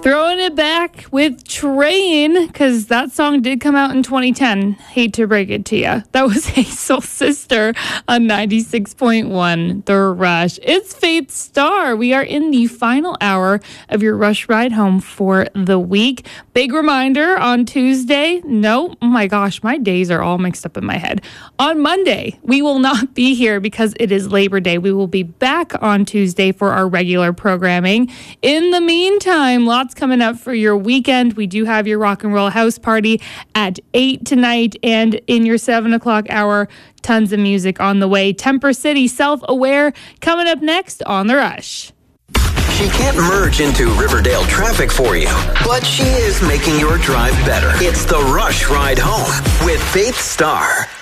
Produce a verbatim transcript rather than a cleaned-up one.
Throwing it back with Train, because that song did come out in twenty ten. Hate to break it to you. That was Hazel Sister on ninety-six point one The Rush. It's Faith Star. We are in the final hour of your Rush ride home for the week. Big reminder on Tuesday. No, oh my gosh, my days are all mixed up in my head. On Monday, we will not be here because it is Labor Day. We will be back on Tuesday for our regular programming. In the meantime, lots coming up for your weekend. We do have your rock and roll house party at eight tonight, and in your seven o'clock hour, tons of music on the way. Temper City, Self-Aware, coming up next on The Rush. She can't merge into Riverdale traffic for you, but she is making your drive better. It's the Rush Ride Home with Faith Star.